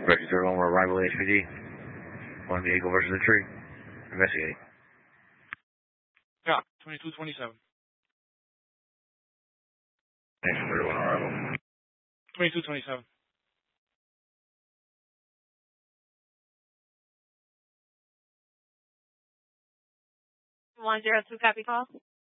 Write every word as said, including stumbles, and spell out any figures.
Record zero one, we're arrival H P D. One vehicle versus a tree. Investigating. Yeah, twenty-two twenty-seven. Thanks for zero one arrival. twenty-two twenty-seven. one zero two, copy call.